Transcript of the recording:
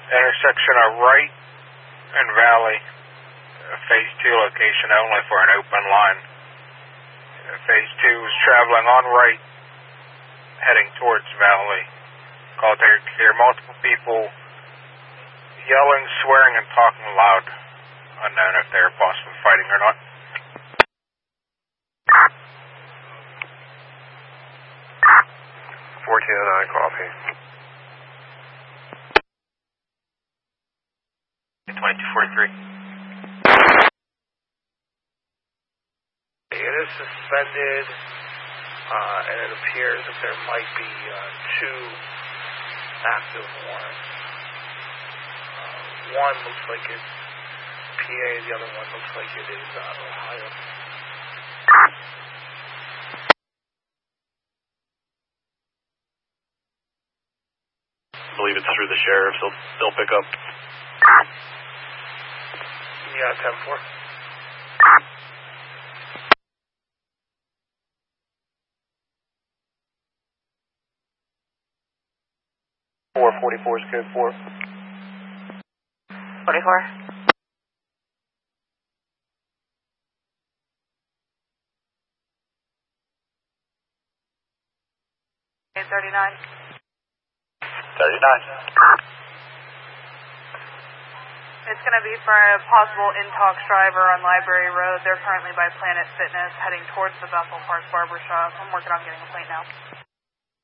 Intersection of Wright and Valley, Phase 2 location only for an open line. Phase 2 is traveling on Wright, heading towards Valley. Call to hear multiple people yelling, swearing, and talking loud. Unknown if they're possibly fighting or not. (1409) copy. 2243. It is suspended, and it appears that there might be two active warrants. One looks like it's PA, the other one looks like it is Ohio. I believe it's through the sheriff, so they'll pick up. Yeah, 10-4. Four 44 is good. 4. 44. Okay, 39. 39. It's going to be for a possible Intox driver on Library Road. They're currently by Planet Fitness heading towards the Bethel Park Barbershop. I'm working on getting a plate now.